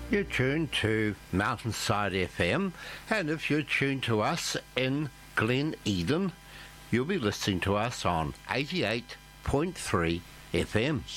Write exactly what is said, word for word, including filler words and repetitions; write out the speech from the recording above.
You're tuned to Mountainside F M, and if you're tuned to us in Glen Eden, you'll be listening to us on eighty-eight point three F M.